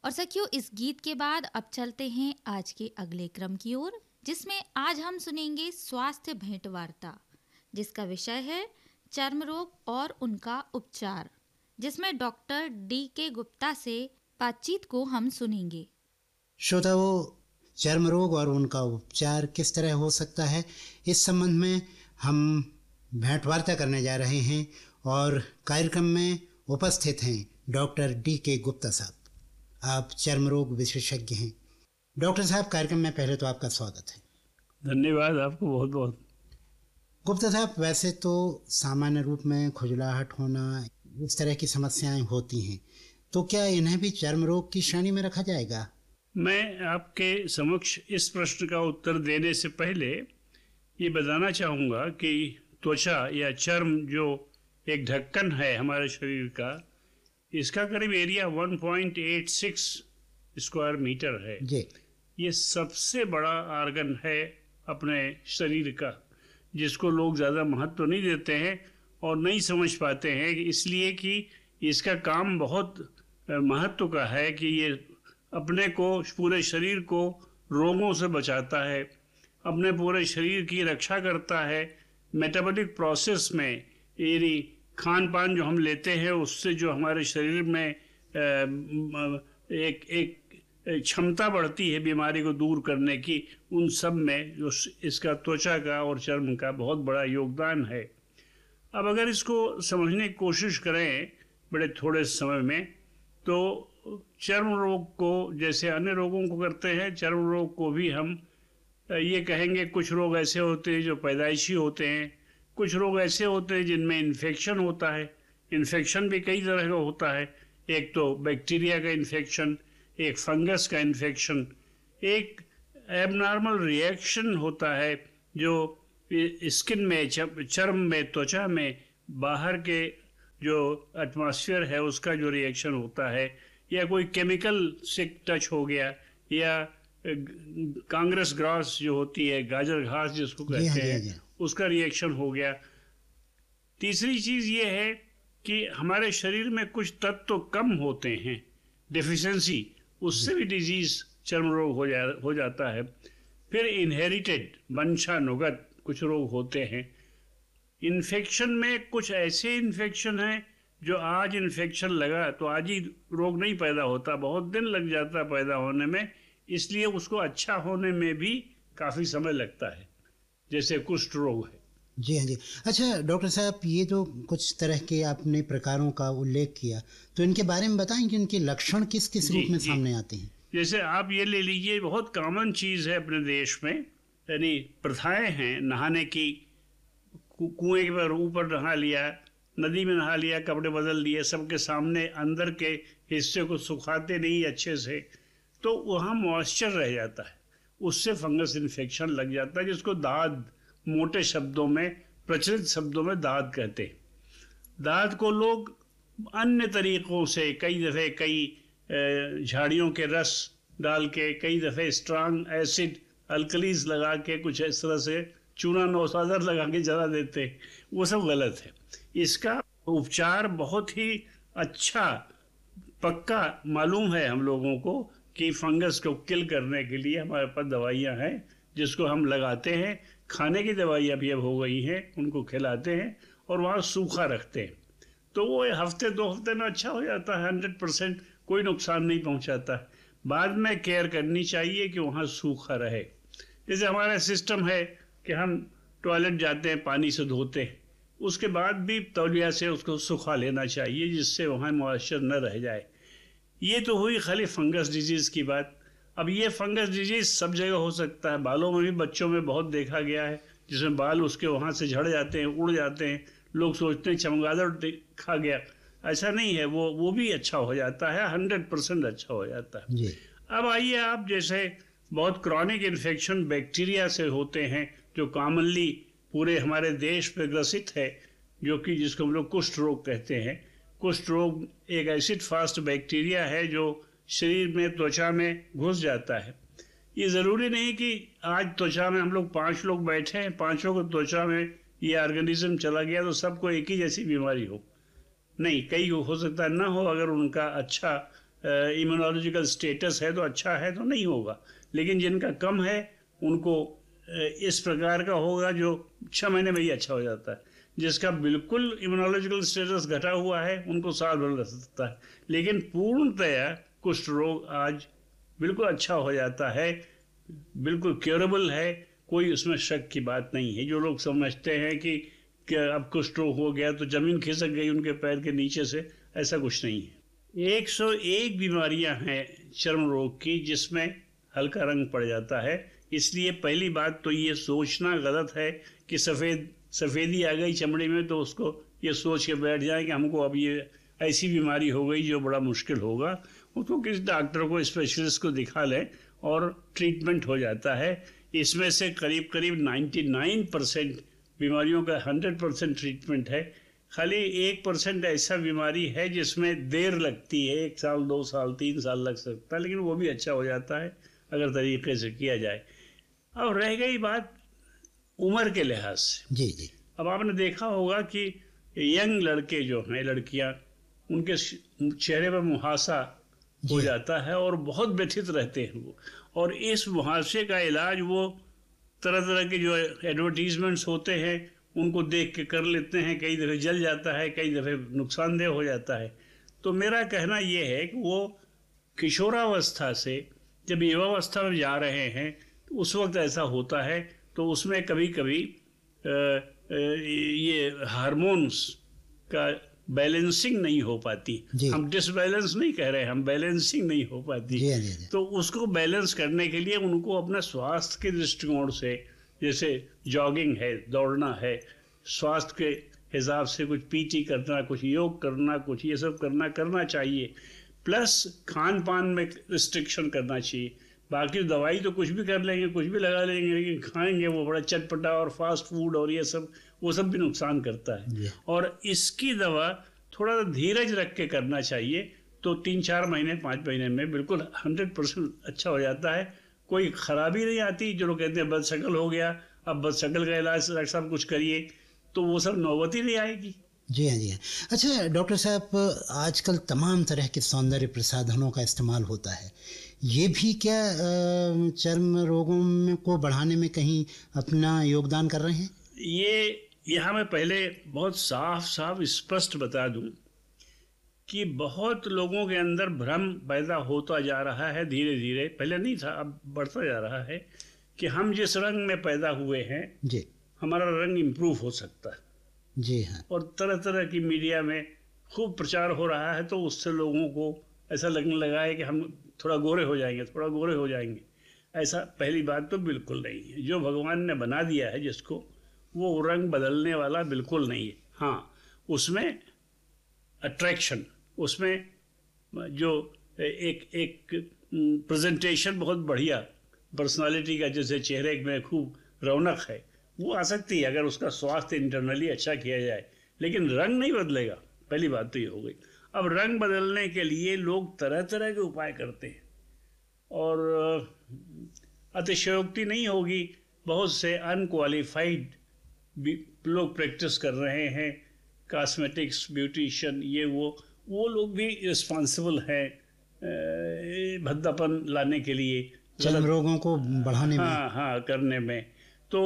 और सखियों, इस गीत के बाद अब चलते हैं आज के अगले क्रम की ओर, जिसमें आज हम सुनेंगे स्वास्थ्य भेंट वार्ता, जिसका विषय है चर्म रोग और उनका उपचार, जिसमें डॉक्टर D.K. गुप्ता से बातचीत को हम सुनेंगे। श्रोताओं, चर्म रोग और उनका उपचार किस तरह हो सकता है, इस संबंध में हम भेंट वार्ता करने जा रहे हैं और कार्यक्रम में उपस्थित हैं डॉक्टर D.K. गुप्ता साहब। आप चर्म रोग विशेषज्ञ हैं। डॉक्टर साहब, कार्यक्रम में पहले तो आपका स्वागत है। धन्यवाद, आपको बहुत बहुत। गुप्ता साहब, वैसे तो सामान्य रूप में खुजलाहट होना, इस तरह की समस्याएं होती हैं, तो क्या इन्हें भी चर्म रोग की श्रेणी में रखा जाएगा? मैं आपके समक्ष इस प्रश्न का उत्तर देने से पहले ये बताना चाहूँगा कि त्वचा या चर्म जो एक ढक्कन है हमारे शरीर का, इसका करीब एरिया 1.86 स्क्वायर मीटर है। जी। ये सबसे बड़ा आर्गन है अपने शरीर का, जिसको लोग ज़्यादा महत्व नहीं देते हैं और नहीं समझ पाते हैं, इसलिए कि इसका काम बहुत महत्व का है कि ये अपने को, पूरे शरीर को रोगों से बचाता है, अपने पूरे शरीर की रक्षा करता है। मेटाबॉलिक प्रोसेस में यानी खान पान जो हम लेते हैं उससे जो हमारे शरीर में एक क्षमता बढ़ती है बीमारी को दूर करने की, उन सब में जो इसका त्वचा का और चर्म का बहुत बड़ा योगदान है। अब अगर इसको समझने की कोशिश करें बड़े थोड़े समय में, तो चर्म रोग को जैसे अन्य रोगों को करते हैं, चर्म रोग को भी हम ये कहेंगे कुछ रोग ऐसे होते हैं जो पैदाइशी होते हैं, कुछ रोग ऐसे होते हैं जिनमें इन्फेक्शन होता है। इन्फेक्शन भी कई तरह का होता है, एक तो बैक्टीरिया का इन्फेक्शन, एक फंगस का इन्फेक्शन, एक एबनॉर्मल रिएक्शन होता है जो स्किन में, चर्म में, त्वचा में बाहर के जो एटमॉस्फेयर है उसका जो रिएक्शन होता है, या कोई केमिकल से टच हो गया, या कांग्रेस ग्रास जो होती है, गाजर घास जिसको कहते हैं, उसका रिएक्शन हो गया। तीसरी चीज़ ये है कि हमारे शरीर में कुछ तत्व कम होते हैं, डेफिशिएंसी, उससे भी डिजीज चर्म रोग हो जाता है। फिर इनहेरिटेड, वंशानुगत कुछ रोग होते हैं। इन्फेक्शन में कुछ ऐसे इन्फेक्शन हैं जो आज इन्फेक्शन लगा तो आज ही रोग नहीं पैदा होता, बहुत दिन लग जाता है पैदा होने में, इसलिए उसको अच्छा होने में भी काफ़ी समय लगता है, जैसे कुष्ठ रोग है। जी हाँ जी। अच्छा डॉक्टर साहब, ये जो कुछ तरह के आपने प्रकारों का उल्लेख किया, तो इनके बारे में बताएं कि इनके लक्षण किस किस रूप में सामने आते हैं। जैसे आप ये ले लीजिए, बहुत कॉमन चीज़ है अपने देश में, यानी प्रथाएं हैं नहाने की। कुएं पर ऊपर नहा लिया, नदी में नहा लिया, कपड़े बदल लिए, सबके सामने अंदर के हिस्से को सुखाते नहीं अच्छे से, तो वहाँ मॉइस्चर रह जाता है, उससे फंगस इन्फेक्शन लग जाता है, जिसको दाद, मोटे शब्दों में, प्रचलित शब्दों में दाद कहते हैं। दाद को लोग अन्य तरीक़ों से, कई दफ़े कई झाड़ियों के रस डाल के, कई दफ़े स्ट्रांग एसिड अल्कलीज लगा के, कुछ इस तरह से चूना नौसादर लगा के जला देते, वो सब गलत है। इसका उपचार बहुत ही अच्छा पक्का मालूम है हम लोगों को कि फंगस को किल करने के लिए हमारे पास दवाइयाँ हैं जिसको हम लगाते हैं। खाने की दवाइयाँ भी अब हो गई हैं, उनको खिलाते हैं और वहाँ सूखा रखते हैं, तो वो हफ्ते 2 हफ्ते में अच्छा हो जाता है, 100%, कोई नुकसान नहीं पहुँचाता। बाद में केयर करनी चाहिए कि वहाँ सूखा रहे। जैसे हमारा सिस्टम है कि हम टॉयलेट जाते हैं, पानी से धोते हैं, उसके बाद भी तौलिया से उसको सुखा लेना चाहिए जिससे वहाँ मॉइस्चर न रह जाए। ये तो हुई खाली फंगस डिजीज़ की बात। अब ये फंगस डिजीज़ सब जगह हो सकता है, बालों में भी बच्चों में बहुत देखा गया है, जिसमें बाल उसके वहाँ से झड़ जाते हैं, उड़ जाते हैं, लोग सोचते हैं चमगादड़ खा गया, ऐसा नहीं है, वो भी अच्छा हो जाता है, 100% अच्छा हो जाता है जी। अब आइए आप, जैसे बहुत क्रॉनिक इन्फेक्शन बैक्टीरिया से होते हैं जो कॉमनली पूरे हमारे देश में ग्रसित है, जो कि जिसको हम लोग कुष्ठ रोग कहते हैं। कुष्ठ रोग एक एसिड फास्ट बैक्टीरिया है जो शरीर में, त्वचा में घुस जाता है। ये ज़रूरी नहीं कि आज त्वचा में हम लोग 5 लोग बैठे हैं, 5 को त्वचा में ये ऑर्गेनिज्म चला गया तो सबको एक ही जैसी बीमारी हो, नहीं, कई हो सकता है ना हो, अगर उनका अच्छा इम्यूनोलॉजिकल स्टेटस है तो अच्छा है तो नहीं होगा, लेकिन जिनका कम है उनको इस प्रकार का होगा जो 6 महीने में ही अच्छा हो जाता है। जिसका बिल्कुल इम्यूनोलॉजिकल स्टेटस घटा हुआ है उनको साल भर लग सकता है, लेकिन पूर्णतया कुष्ठ रोग आज बिल्कुल अच्छा हो जाता है, बिल्कुल क्योरेबल है, कोई उसमें शक की बात नहीं है। जो लोग समझते हैं कि अब कुष्ठ रोग हो गया तो जमीन खिसक गई उनके पैर के नीचे से, ऐसा कुछ नहीं है। 101 बीमारियां हैं चर्म रोग की जिसमें हल्का रंग पड़ जाता है, इसलिए पहली बात तो ये सोचना गलत है कि सफ़ेदी आ गई चमड़ी में तो उसको ये सोच के बैठ जाए कि हमको अब ये ऐसी बीमारी हो गई जो बड़ा मुश्किल होगा। उसको किसी डॉक्टर को, स्पेशलिस्ट को दिखा लें और ट्रीटमेंट हो जाता है। इसमें से करीब करीब 99% बीमारियों का 100% ट्रीटमेंट है। खाली 1% ऐसा बीमारी है जिसमें देर लगती है, 1 साल 2 साल 3 साल लग सकता है, लेकिन वो भी अच्छा हो जाता है अगर तरीके से किया जाए। अब रह गई बात उम्र के लिहाज से। जी जी। अब आपने देखा होगा कि यंग लड़के जो हैं, लड़कियां, उनके चेहरे पर मुहासा हो जाता है और बहुत व्यथित रहते हैं वो, और इस मुहासे का इलाज वो तरह तरह के जो एडवर्टीजमेंट्स होते हैं उनको देख के कर लेते हैं। कई दफ़े जल जाता है, कई दफ़े नुकसानदेह हो जाता है। तो मेरा कहना ये है कि वो किशोरावस्था से जब युवावस्था में जा रहे हैं तो उस वक्त ऐसा होता है, तो उसमें कभी कभी ये हार्मोन्स का बैलेंसिंग नहीं हो पाती। हम डिसबैलेंस नहीं कह रहे, हम बैलेंसिंग नहीं हो पाती। जी। तो उसको बैलेंस करने के लिए उनको अपना स्वास्थ्य के दृष्टिकोण से, जैसे जॉगिंग है, दौड़ना है, स्वास्थ्य के हिसाब से कुछ पीटी करना, कुछ योग करना, कुछ ये सब करना चाहिए। प्लस खान पान में रिस्ट्रिक्शन करना चाहिए। बाकी दवाई तो कुछ भी कर लेंगे, कुछ भी लगा लेंगे, लेकिन खाएंगे वो बड़ा चटपटा और फास्ट फूड और ये सब, वो सब भी नुकसान करता है। और इसकी दवा थोड़ा धीरज रख के करना चाहिए, तो 3-4 महीने 5 महीने में बिल्कुल 100% अच्छा हो जाता है। कोई खराबी नहीं आती। जो लोग कहते हैं बदशक्ल हो गया, अब बदशक्ल का इलाज डॉक्टर साहब कुछ करिए, तो वो सब नौबत ही नहीं आएगी। जी हाँ जी हाँ। अच्छा डॉक्टर साहब, आजकल तमाम तरह के सौंदर्य प्रसाधनों का इस्तेमाल होता है, ये भी क्या चर्म रोगों को बढ़ाने में कहीं अपना योगदान कर रहे हैं? ये यहाँ मैं पहले बहुत साफ स्पष्ट बता दूं कि बहुत लोगों के अंदर भ्रम पैदा होता जा रहा है धीरे धीरे, पहले नहीं था, अब बढ़ता जा रहा है कि हम जिस रंग में पैदा हुए हैं जी, हमारा रंग इम्प्रूव हो सकता है। जी हाँ। और तरह तरह की मीडिया में खूब प्रचार हो रहा है, तो उससे लोगों को ऐसा लगने लगा है कि हम थोड़ा गोरे हो जाएंगे, थोड़ा गोरे हो जाएंगे। ऐसा पहली बात तो बिल्कुल नहीं है। जो भगवान ने बना दिया है जिसको, वो रंग बदलने वाला बिल्कुल नहीं है। हाँ, उसमें अट्रैक्शन, उसमें जो एक प्रेजेंटेशन बहुत बढ़िया पर्सनालिटी का, जैसे चेहरे में खूब रौनक है, वो आ सकती है अगर उसका स्वास्थ्य इंटरनली अच्छा किया जाए, लेकिन रंग नहीं बदलेगा। पहली बात तो ये हो गई। अब रंग बदलने के लिए लोग तरह तरह के उपाय करते हैं, और अतिशयोक्ति नहीं होगी, बहुत से अनक्वालिफाइड लोग प्रैक्टिस कर रहे हैं, कॉस्मेटिक्स, ब्यूटिशियन, ये वो लोग भी रिस्पॉन्सिबल हैं भद्दापन लाने के लिए, चर्म रोगों को बढ़ाने में। हाँ, करने में। तो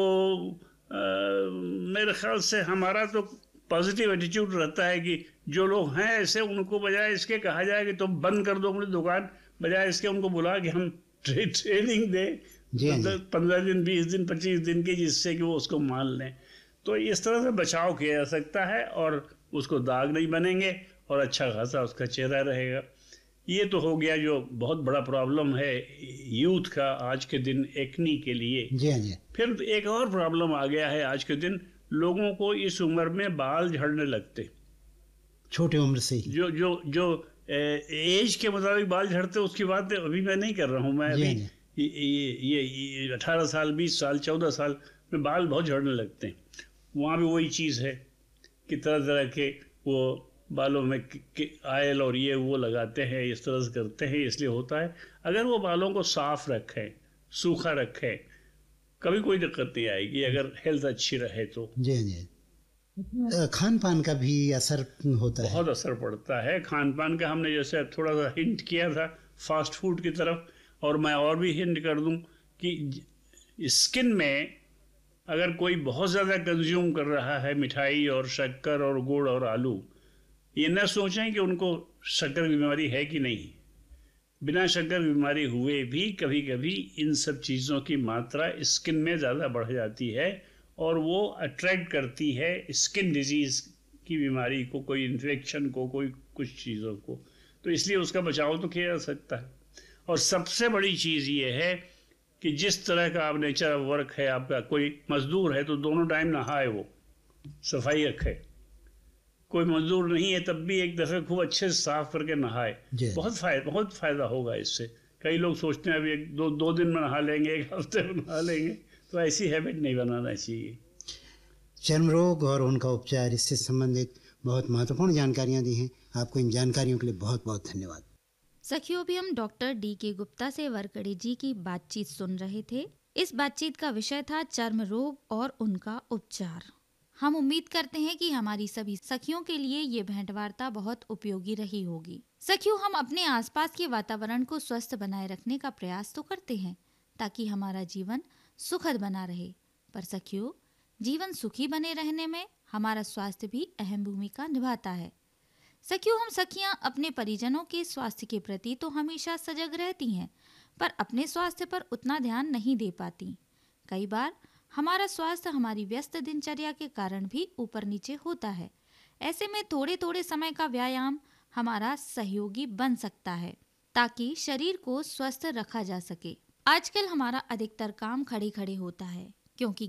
मेरे ख्याल से हमारा तो पॉजिटिव एटीट्यूड रहता है कि जो लोग हैं ऐसे, उनको बजाय इसके कहा जाए कि तुम बंद कर दो अपनी दुकान, बजाय इसके उनको बुला कि हम ट्रेनिंग दें 15 दिन, 20 दिन, 25 दिन की, जिससे कि वो उसको मान लें। तो इस तरह से बचाव किया जा सकता है और उसको दाग नहीं बनेंगे और अच्छा खासा उसका चेहरा रहेगा। ये तो हो गया जो बहुत बड़ा प्रॉब्लम है यूथ का आज के दिन, एक्नी के लिए। जी। फिर एक और प्रॉब्लम आ गया है आज के दिन, लोगों को इस उम्र में बाल झड़ने लगते, छोटे उम्र से ही। जो एज के मुताबिक बाल झड़ते, उसकी बात अभी मैं नहीं कर रहा हूँ। मैं अभी ये 18 साल, 20 साल, 14 साल में बाल बहुत झड़ने लगते हैं। वहाँ भी वही चीज़ है कि तरह तरह के वो बालों में आयल और ये वो लगाते हैं, इस तरह से करते हैं, इसलिए होता है। अगर वो बालों को साफ रखें, सूखा रखें, कभी कोई दिक्कत नहीं आएगी अगर हेल्थ अच्छी रहे तो। जी। खान पान का भी असर होता है। बहुत असर पड़ता है खान पान का। हमने जैसे थोड़ा सा हिंट किया था फास्ट फूड की तरफ, और मैं और भी हिंट कर दूं कि स्किन में अगर कोई बहुत ज़्यादा कंज्यूम कर रहा है मिठाई और शक्कर और गुड़ और आलू, ये न सोचें कि उनको शक्कर की बीमारी है कि नहीं। बिना शक्कर बीमारी हुए भी कभी कभी इन सब चीज़ों की मात्रा स्किन में ज़्यादा बढ़ जाती है, और वो अट्रैक्ट करती है स्किन डिजीज़ की बीमारी को, कोई इन्फेक्शन को, कोई कुछ चीज़ों को। तो इसलिए उसका बचाव तो किया जा सकता है। और सबसे बड़ी चीज़ ये है कि जिस तरह का आप नेचर ऑफ वर्क है आपका, कोई मजदूर है तो दोनों टाइम नहाए, वो सफाई रखे। कोई मजदूर नहीं है तब भी एक दफ़े खूब अच्छे से साफ करके नहाए। जी। बहुत फ़ायदा होगा इससे। कई लोग सोचते हैं अभी एक दो दिन में नहा लेंगे, एक हफ्ते में नहा लेंगे, तो ऐसी हैबिट नहीं बनाना चाहिए। चर्म रोग और उनका उपचार, इससे संबंधित बहुत महत्वपूर्ण जानकारियां दी हैं। आपको इन जानकारियों के लिए बहुत बहुत धन्यवाद। सखियों, भी हम डॉक्टर D.K. गुप्ता से वरकड़े जी की बातचीत सुन रहे थे। इस बातचीत का विषय था चर्म रोग और उनका उपचार। हम उम्मीद करते हैं कि हमारी सभी सखियों के लिए ये भेंटवार्ता बहुत उपयोगी रही होगी। सखियों, हम अपने आसपास के वातावरण को स्वस्थ बनाए रखने का प्रयास तो करते हैं ताकि हमारा जीवन सुखद बना रहे, पर सखियों, जीवन सुखी बने रहने में हमारा स्वास्थ्य भी अहम भूमिका निभाता है। सखियों, हम सखियां अपने परिजनों के स्वास्थ्य के प्रति तो हमेशा सजग रहती हैं, पर अपने स्वास्थ्य पर उतना ध्यान नहीं दे पाती। कई बार हमारा स्वास्थ्य हमारी व्यस्त दिनचर्या के कारण भी ऊपर नीचे होता है। ऐसे में थोड़े थोड़े समय का व्यायाम हमारा सहयोगी बन सकता है ताकि शरीर को स्वस्थ रखा जा सके। आजकल हमारा अधिकतर काम खड़े खड़े होता है क्योंकि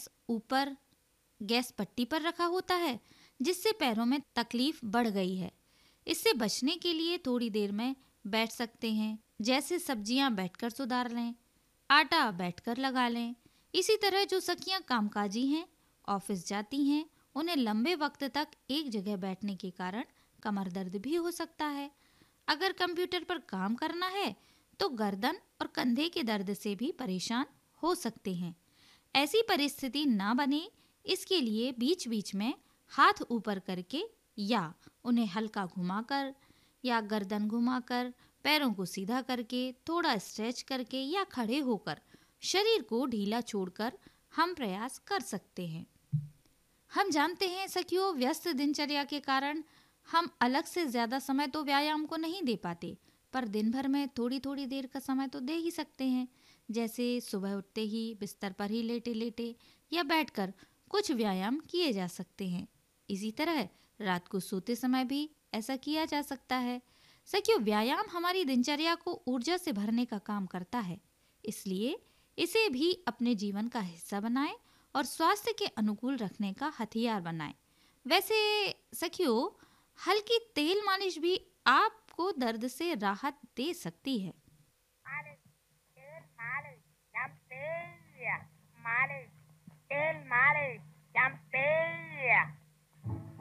गैस पट्टी पर रखा होता है, जिससे पैरों में तकलीफ बढ़ गई है। इससे बचने के लिए थोड़ी देर में बैठ सकते हैं, जैसे सब्जियां बैठकर सुधार लें, आटा बैठकर लगा लें। इसी तरह जो सखियां कामकाजी हैं, ऑफिस जाती हैं, उन्हें लंबे वक्त तक एक जगह बैठने के कारण कमर दर्द भी हो सकता है। अगर कंप्यूटर पर काम करना है तो गर्दन और कंधे के दर्द से भी परेशान हो सकते हैं। ऐसी परिस्थिति ना बने, इसके लिए बीच बीच में हाथ ऊपर करके या उन्हें हल्का घुमाकर या गर्दन घुमाकर, पैरों को सीधा करके, थोड़ा स्ट्रेच करके या खड़े होकर शरीर को ढीला छोड़कर हम प्रयास कर सकते हैं। हम जानते हैं सखियों, व्यस्त दिनचर्या के कारण हम अलग से ज्यादा समय तो व्यायाम को नहीं दे पाते, पर दिन भर में थोड़ी थोड़ी देर का समय तो दे ही सकते हैं। जैसे सुबह उठते ही बिस्तर पर ही लेटे लेटे या बैठकर कुछ व्यायाम किए जा सकते हैं। इसी तरह रात को सोते समय भी ऐसा किया जा सकता है। सखियों, व्यायाम हमारी दिनचर्या को ऊर्जा से भरने का काम करता है, इसलिए इसे भी अपने जीवन का हिस्सा बनाएं और स्वास्थ्य के अनुकूल रखने का हथियार बनाएं। वैसे सखियों, हल्की तेल मालिश भी आपको दर्द से राहत दे सकती है।